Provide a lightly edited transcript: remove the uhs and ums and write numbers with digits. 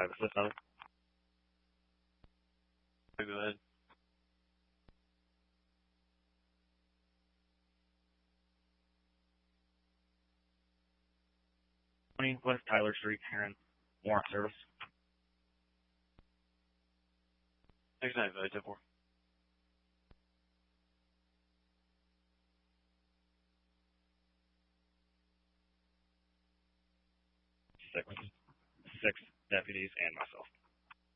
5, assist another. Go ahead. West Tyler Street, Heron, warrant service. Next night, 10-4. Six deputies and myself.